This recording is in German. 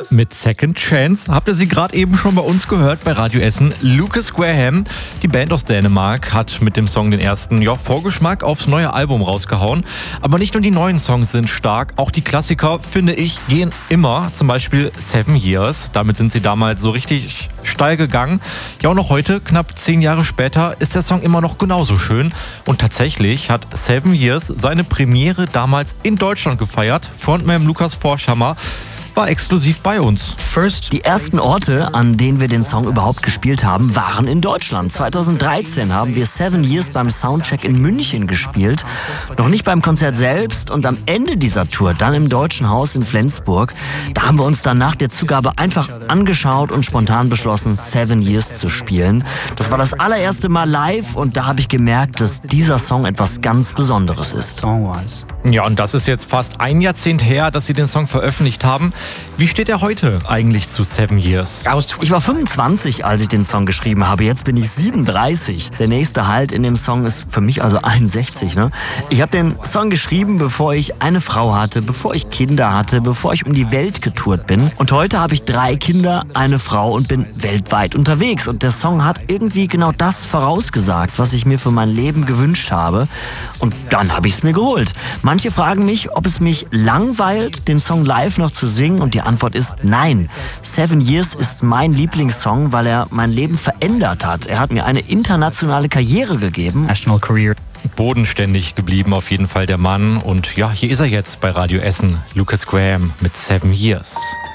Mit Second Chance habt ihr sie gerade eben schon bei uns gehört bei Radio Essen. Lucas Graham, die Band aus Dänemark, hat mit dem Song den ersten Vorgeschmack aufs neue Album rausgehauen. Aber nicht nur die neuen Songs sind stark, auch die Klassiker, finde ich, gehen immer. Zum Beispiel 7 Years, damit sind sie damals so richtig steil gegangen. Ja, und noch heute, knapp 10 Jahre später, ist der Song immer noch genauso schön. Und tatsächlich hat 7 Years seine Premiere damals in Deutschland gefeiert. Frontman Lukas Forchhammer war exklusiv bei uns. Die ersten Orte, an denen wir den Song überhaupt gespielt haben, waren in Deutschland. 2013 haben wir 7 Years beim Soundcheck in München gespielt. Noch nicht beim Konzert selbst und am Ende dieser Tour, dann im Deutschen Haus in Flensburg. Da haben wir uns dann nach der Zugabe einfach angeschaut und spontan beschlossen, 7 Years zu spielen. Das war das allererste Mal live und da habe ich gemerkt, dass dieser Song etwas ganz Besonderes ist. Ja, und das ist jetzt fast ein Jahrzehnt her, dass sie den Song veröffentlicht haben. Wie steht er heute eigentlich zu 7 Years? Ich war 25, als ich den Song geschrieben habe. Jetzt bin ich 37. Der nächste Halt in dem Song ist für mich also 61. Ne? Ich habe den Song geschrieben, bevor ich eine Frau hatte, bevor ich Kinder hatte, bevor ich um die Welt getourt bin. Und heute habe ich 3 Kinder, eine Frau und bin weltweit unterwegs. Und der Song hat irgendwie genau das vorausgesagt, was ich mir für mein Leben gewünscht habe. Und dann habe ich es mir geholt. Manche fragen mich, ob es mich langweilt, den Song live noch zu singen. Und die Antwort ist nein. 7 Years ist mein Lieblingssong, weil er mein Leben verändert hat. Er hat mir eine internationale Karriere gegeben. Bodenständig geblieben auf jeden Fall der Mann. Und ja, hier ist er jetzt bei Radio Essen. Lucas Graham mit 7 Years.